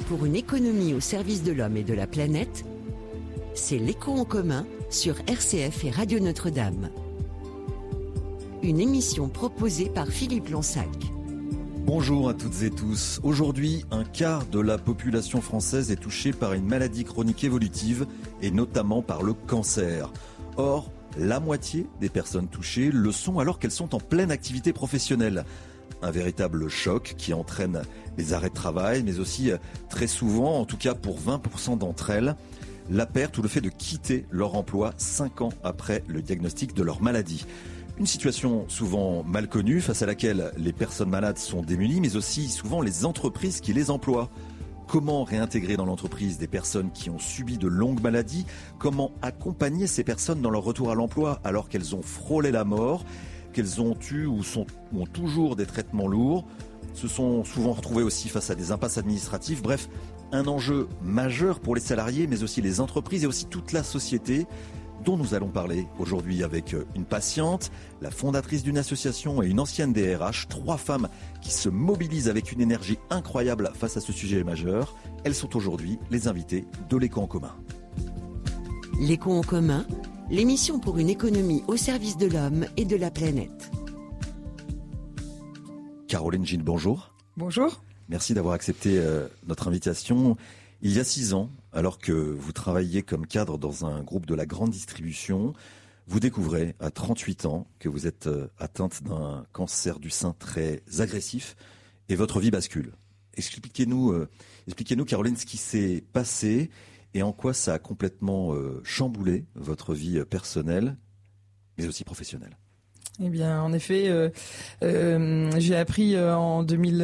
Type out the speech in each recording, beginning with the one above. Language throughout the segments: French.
pour une économie au service de l'homme et de la planète, c'est l'Écho en commun sur RCF et Radio Notre-Dame. Une émission proposée par Philippe Lansac. Bonjour à toutes et tous. Aujourd'hui, un quart de la population française est touchée par une maladie chronique évolutive et notamment par le cancer. Or, la moitié des personnes touchées le sont alors qu'elles sont en pleine activité professionnelle. Un véritable choc qui entraîne les arrêts de travail, mais aussi très souvent, en tout cas pour 20% d'entre elles, la perte ou le fait de quitter leur emploi 5 ans après le diagnostic de leur maladie. Une situation souvent mal connue, face à laquelle les personnes malades sont démunies, mais aussi souvent les entreprises qui les emploient. Comment réintégrer dans l'entreprise des personnes qui ont subi de longues maladies ? Comment accompagner ces personnes dans leur retour à l'emploi alors qu'elles ont frôlé la mort, qu'elles ont eu ou ont toujours des traitements lourds, se sont souvent retrouvées aussi face à des impasses administratives. Bref, un enjeu majeur pour les salariés, mais aussi les entreprises et aussi toute la société, dont nous allons parler aujourd'hui avec une patiente, la fondatrice d'une association et une ancienne DRH, 3 femmes qui se mobilisent avec une énergie incroyable face à ce sujet majeur. Elles sont aujourd'hui les invitées de l'Écho en commun. L'Écho en commun, l'émission pour une économie au service de l'homme et de la planète. Caroline Gilles, bonjour. Bonjour. Merci d'avoir accepté notre invitation. Il y a 6 ans, alors que vous travailliez comme cadre dans un groupe de la grande distribution, vous découvrez à 38 ans que vous êtes atteinte d'un cancer du sein très agressif et votre vie bascule. Expliquez-nous, Caroline, ce qui s'est passé et en quoi ça a complètement chamboulé votre vie personnelle, mais aussi professionnelle. Eh bien, en effet, j'ai appris en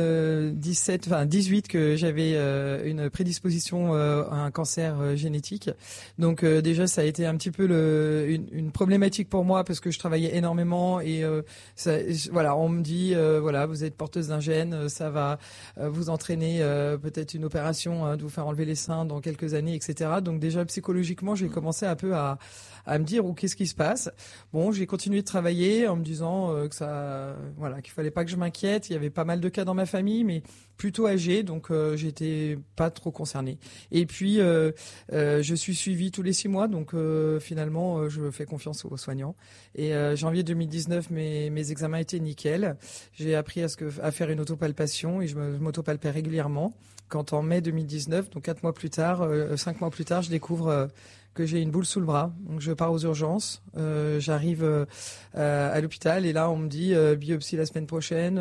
2018 que j'avais une prédisposition à un cancer génétique. Donc déjà, ça a été un petit peu une problématique pour moi parce que je travaillais énormément et voilà, on me dit voilà, vous êtes porteuse d'un gène, ça va vous entraîner peut-être une opération de vous faire enlever les seins dans quelques années, etc. Donc déjà psychologiquement, j'ai commencé un peu à me dire qu'est-ce qui se passe. Bon, j'ai continué de travailler en me disant que qu'il fallait pas que je m'inquiète. Il y avait pas mal de cas dans ma famille, mais plutôt âgés, donc j'étais pas trop concernée. Et puis je suis suivie tous les 6 mois, donc finalement je fais confiance aux soignants. Et janvier 2019, mes examens étaient nickel. J'ai appris à faire une autopalpation et je m'autopalpais régulièrement. Quand en mai 2019, donc 5 mois plus tard, je découvre que j'ai une boule sous le bras. Donc je pars aux urgences, j'arrive à l'hôpital et là on me dit biopsie la semaine prochaine.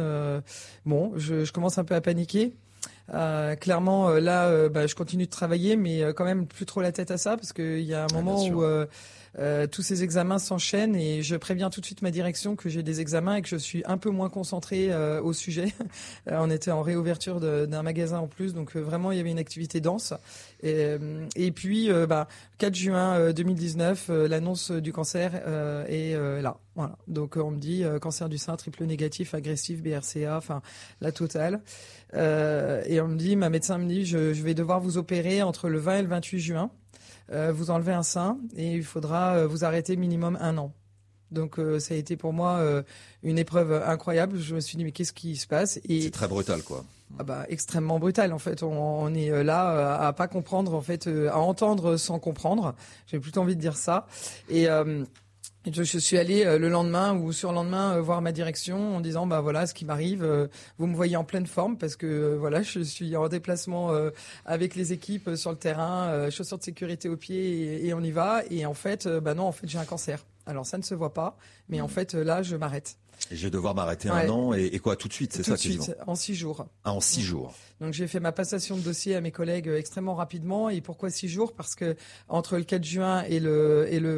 Je commence un peu à paniquer. Clairement je continue de travailler mais quand même plus trop la tête à ça parce qu'il y a un moment où tous ces examens s'enchaînent et je préviens tout de suite ma direction que j'ai des examens et que je suis un peu moins concentrée au sujet. On était en réouverture d'un magasin en plus, donc vraiment il y avait une activité dense. Et puis 4 juin 2019, l'annonce du cancer est là. Voilà. Donc on me dit cancer du sein triple négatif, agressif, BRCA, enfin la totale. Et on me dit, ma médecin me dit, je vais devoir vous opérer entre le 20 et le 28 juin. Vous enlevez un sein et il faudra vous arrêter minimum 1 an. Donc ça a été pour moi une épreuve incroyable. Je me suis dit mais qu'est-ce qui se passe ? Et c'est très brutal quoi. Extrêmement brutal en fait. On est là à pas comprendre en fait, à entendre sans comprendre. J'ai plutôt envie de dire ça. Et je suis allée le lendemain ou surlendemain voir ma direction en disant voilà ce qui m'arrive, vous me voyez en pleine forme parce que je suis en déplacement avec les équipes sur le terrain, chaussures de sécurité aux pieds et on y va et en fait non, en fait j'ai un cancer. Alors ça ne se voit pas mais en fait là je m'arrête. Et je vais devoir m'arrêter 1 an et quoi tout de suite, c'est ça quasiment. Tout de suite, en 6 jours. En 6 jours. Donc j'ai fait ma passation de dossier à mes collègues extrêmement rapidement. Et pourquoi 6 jours ? Parce que entre le 4 juin et le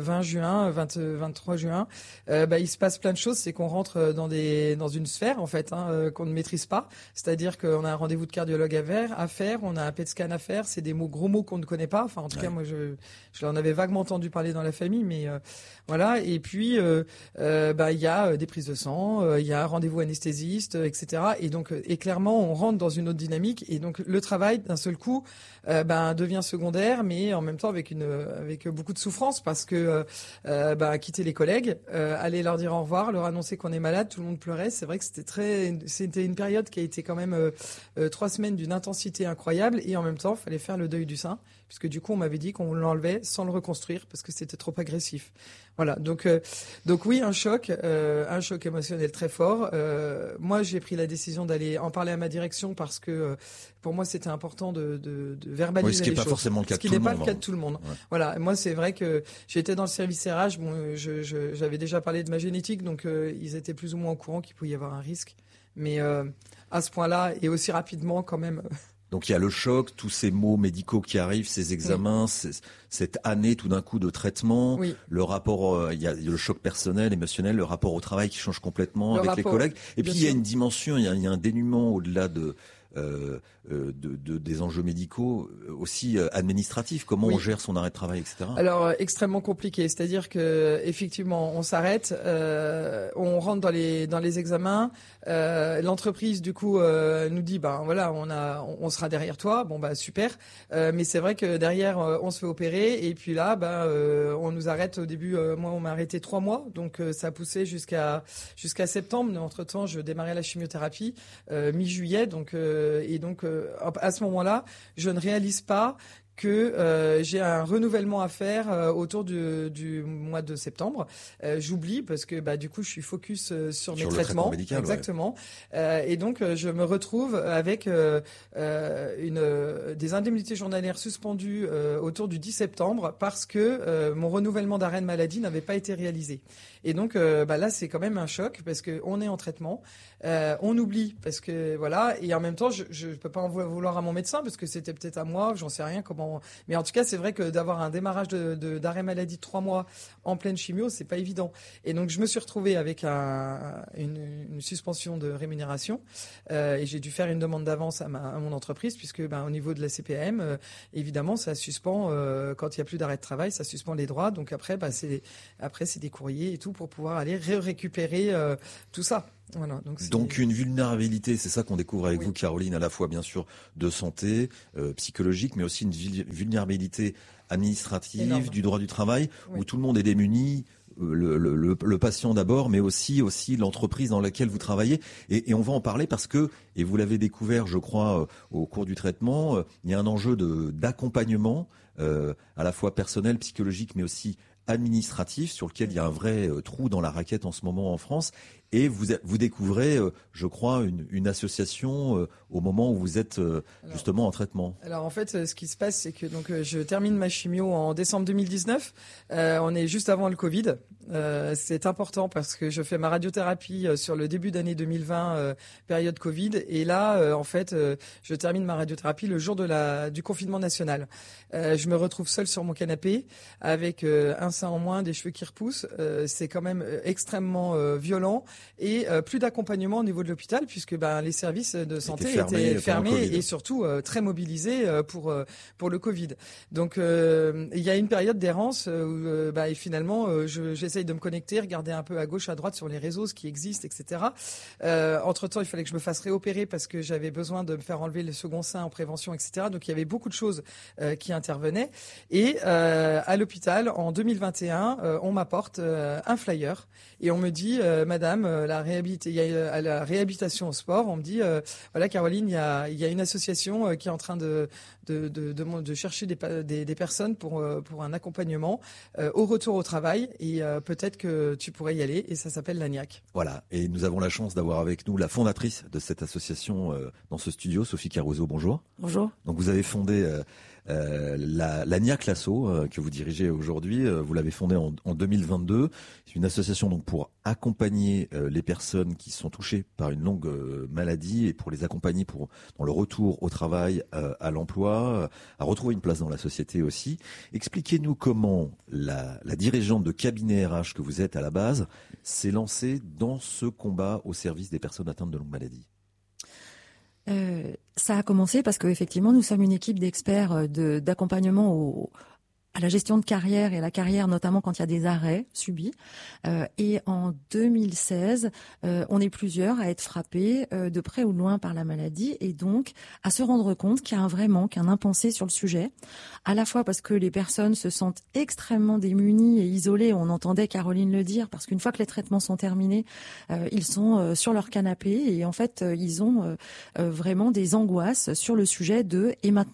23 juin, il se passe plein de choses. C'est qu'on rentre dans une sphère en fait qu'on ne maîtrise pas. C'est-à-dire qu'on a un rendez-vous de cardiologue à faire, on a un PET scan à faire. C'est des gros mots qu'on ne connaît pas. Enfin en tout cas moi je l'en avais vaguement entendu parler dans la famille, mais voilà. Et puis il y a des prises de sang. sang, il y a un rendez-vous anesthésiste, etc. Et clairement, on rentre dans une autre dynamique. Et donc, le travail, d'un seul coup, devient secondaire, mais en même temps avec beaucoup de souffrance, parce que quitter les collègues, aller leur dire au revoir, leur annoncer qu'on est malade, tout le monde pleurait. C'est vrai que c'était une période qui a été quand même 3 semaines d'une intensité incroyable, et en même temps, il fallait faire le deuil du sein, puisque du coup, on m'avait dit qu'on l'enlevait sans le reconstruire parce que c'était trop agressif. Voilà. Donc oui, un choc émotionnel très fort. Moi, j'ai pris la décision d'aller en parler à ma direction parce que pour moi, c'était important de verbaliser les choses. Ce qui n'est pas forcément le cas de tout le monde. Ce qui n'est pas le cas de tout le monde. Ouais. Voilà. Moi, c'est vrai que j'étais dans le service RH. Bon, j'avais déjà parlé de ma génétique, donc ils étaient plus ou moins au courant qu'il pouvait y avoir un risque. Mais à ce point-là, et aussi rapidement quand même. Donc il y a le choc, tous ces mots médicaux qui arrivent, ces examens, cette année tout d'un coup de traitement, le rapport, il y a le choc personnel, émotionnel, le rapport au travail qui change complètement avec les collègues. Et puis il y a une dimension, il y a un dénuement au-delà des enjeux médicaux, aussi administratifs. Comment on gère son arrêt de travail, etc. Alors extrêmement compliqué, c'est-à-dire que effectivement on s'arrête, on rentre dans les examens, l'entreprise du coup nous dit on sera derrière toi, super, mais c'est vrai que derrière on se fait opérer et puis là on nous arrête au début, moi on m'a arrêté 3 mois, donc ça a poussé jusqu'à septembre. Entre-temps je démarrais la chimiothérapie mi-juillet, donc à ce moment-là, je ne réalise pas que j'ai un renouvellement à faire autour du mois de septembre. J'oublie parce que du coup je suis focus sur mes traitements médical, exactement. Et donc je me retrouve avec des indemnités journalières suspendues autour du 10 septembre parce que mon renouvellement d'arrêt de maladie n'avait pas été réalisé. Et donc là c'est quand même un choc parce que on est en traitement, on oublie parce que voilà, et en même temps je peux pas en vouloir à mon médecin parce que c'était peut-être à moi, j'en sais rien comment. Mais en tout cas, c'est vrai que d'avoir un démarrage d'arrêt maladie de 3 mois en pleine chimio, c'est pas évident. Et donc, je me suis retrouvée avec une suspension de rémunération et j'ai dû faire une demande d'avance à mon entreprise puisque au niveau de la CPAM, évidemment, ça suspend quand il y a plus d'arrêt de travail, ça suspend les droits. Donc après, c'est des courriers et tout pour pouvoir aller récupérer tout ça. Voilà, donc une vulnérabilité, c'est ça qu'on découvre avec vous, Caroline, à la fois bien sûr de santé, psychologique, mais aussi une vulnérabilité administrative, énorme, du droit du travail, où tout le monde est démuni, le patient d'abord, mais aussi l'entreprise dans laquelle vous travaillez. Et on va en parler parce que, et vous l'avez découvert, je crois, au cours du traitement, il y a un enjeu d'accompagnement, à la fois personnel, psychologique, mais aussi administratif, sur lequel il y a un vrai trou dans la raquette en ce moment en France. Et vous découvrez, je crois, une association au moment où vous êtes justement en traitement. Alors en fait, ce qui se passe, c'est que je termine ma chimio en décembre 2019. On est juste avant le Covid. C'est important parce que je fais ma radiothérapie sur le début d'année 2020, période Covid. Et là, en fait, je termine ma radiothérapie le jour du confinement national. Je me retrouve seule sur mon canapé avec un sein en moins, des cheveux qui repoussent. C'est quand même extrêmement violent. Et plus d'accompagnement au niveau de l'hôpital puisque les services de santé étaient fermés et surtout très mobilisés pour le Covid. Donc il y a une période d'errance où et finalement j'essaye de me connecter, regarder un peu à gauche, à droite sur les réseaux, ce qui existe, etc. Entre-temps, il fallait que je me fasse réopérer parce que j'avais besoin de me faire enlever le second sein en prévention, etc. Donc il y avait beaucoup de choses qui intervenaient. Et à l'hôpital, en 2021, on m'apporte un flyer et on me dit, Madame, la réhabilitation au sport, on me dit voilà Caroline, il y a une association qui est en train de chercher des personnes pour un accompagnement au retour au travail et peut-être que tu pourrais y aller et ça s'appelle l'ANIAC. Voilà, et nous avons la chance d'avoir avec nous la fondatrice de cette association dans ce studio, Sophie Caruso, bonjour. Bonjour. Donc vous avez fondé l'ANIAC Lasso que vous dirigez aujourd'hui, vous l'avez fondée en 2022. C'est une association donc pour accompagner les personnes qui sont touchées par une longue maladie et pour les accompagner dans le retour au travail, à l'emploi, à retrouver une place dans la société aussi. Expliquez-nous comment la dirigeante de cabinet RH que vous êtes à la base s'est lancée dans ce combat au service des personnes atteintes de longue maladie. Ça a commencé parce qu'effectivement, nous sommes une équipe d'experts d'accompagnement à la gestion de carrière et à la carrière notamment quand il y a des arrêts subis. Et en 2016, on est plusieurs à être frappés de près ou de loin par la maladie et donc à se rendre compte qu'il y a un vrai manque, un impensé sur le sujet, à la fois parce que les personnes se sentent extrêmement démunies et isolées. On entendait Caroline le dire, parce qu'une fois que les traitements sont terminés, ils sont sur leur canapé et en fait, ils ont vraiment des angoisses sur le sujet de « et maintenant ?»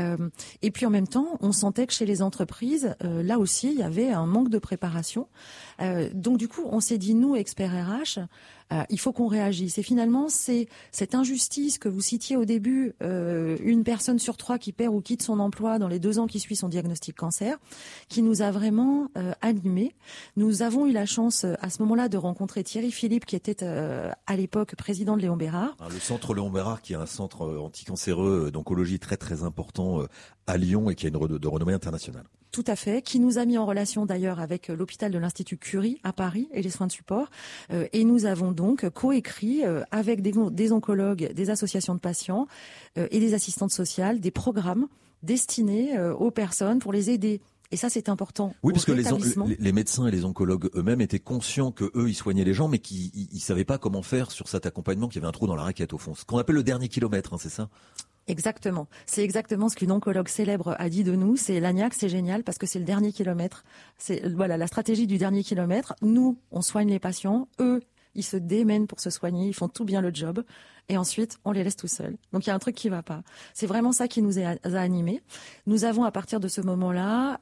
Et puis en même temps, on sentait que chez les entreprises, là aussi, il y avait un manque de préparation. Donc du coup, on s'est dit, nous, experts RH, il faut qu'on réagisse. Et finalement, c'est cette injustice que vous citiez au début, une personne sur 3 qui perd ou quitte son emploi dans les 2 ans qui suivent son diagnostic cancer, qui nous a vraiment animés. Nous avons eu la chance à ce moment-là de rencontrer Thierry Philippe, qui était à l'époque président de Léon Bérard. Le centre Léon Bérard, qui est un centre anticancéreux d'oncologie très très important à Lyon et qui a de renommée internationale. Tout à fait, qui nous a mis en relation d'ailleurs avec l'hôpital de l'Institut Curie à Paris et les soins de support. Et nous avons donc coécrit avec des oncologues, des associations de patients et des assistantes sociales, des programmes destinés aux personnes pour les aider. Et ça, c'est important. Oui, parce que les médecins et les oncologues eux-mêmes étaient conscients que eux, ils soignaient les gens, mais qu'ils savaient pas comment faire sur cet accompagnement, qu'il y avait un trou dans la raquette au fond. Ce qu'on appelle le dernier kilomètre, c'est ça ? Exactement. C'est exactement ce qu'une oncologue célèbre a dit de nous. C'est l'ANIAC, c'est génial parce que c'est le dernier kilomètre. C'est la stratégie du dernier kilomètre. Nous, on soigne les patients. Eux, ils se démènent pour se soigner. Ils font tout bien le job. Et ensuite, on les laisse tout seuls. Donc, il y a un truc qui va pas. C'est vraiment ça qui nous a animés. Nous avons, à partir de ce moment-là,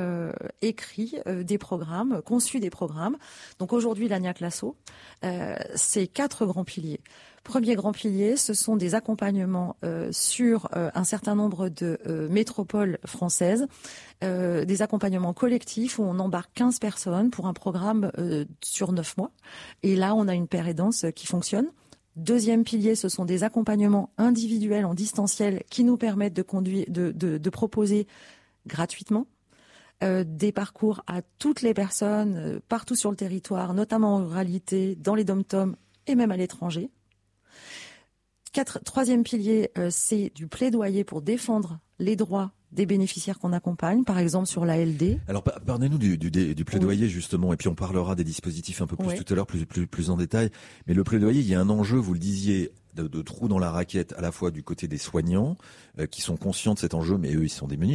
écrit des programmes, conçu des programmes. Donc, aujourd'hui, l'ANIAC Lasso, c'est 4 grands piliers. Premier grand pilier, ce sont des accompagnements sur un certain nombre de métropoles françaises, des accompagnements collectifs où on embarque 15 personnes pour un programme sur 9 mois. Et là, on a une paire aidance qui fonctionne. Deuxième pilier, ce sont des accompagnements individuels en distanciel qui nous permettent de proposer gratuitement des parcours à toutes les personnes partout sur le territoire, notamment en ruralité, dans les dom-toms et même à l'étranger. Troisième pilier, c'est du plaidoyer pour défendre les droits des bénéficiaires qu'on accompagne, par exemple sur l'ALD. Alors parlez-nous du plaidoyer justement, et puis on parlera des dispositifs un peu plus tout à l'heure, plus en détail. Mais le plaidoyer, il y a un enjeu, vous le disiez, de trous dans la raquette, à la fois du côté des soignants, qui sont conscients de cet enjeu, mais eux, ils sont démunis.